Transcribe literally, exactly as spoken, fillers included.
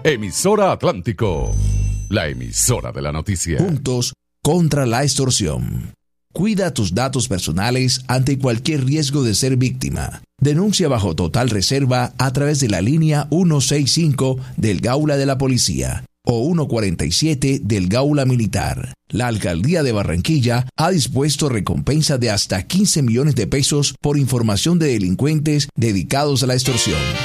Emisora Atlántico, la emisora de la noticia. Juntos contra la extorsión. Cuida tus datos personales ante cualquier riesgo de ser víctima. Denuncia bajo total reserva a través de la línea ciento sesenta y cinco del Gaula de la Policía o ciento cuarenta y siete del Gaula Militar. La Alcaldía de Barranquilla ha dispuesto recompensa de hasta quince millones de pesos por información de delincuentes dedicados a la extorsión.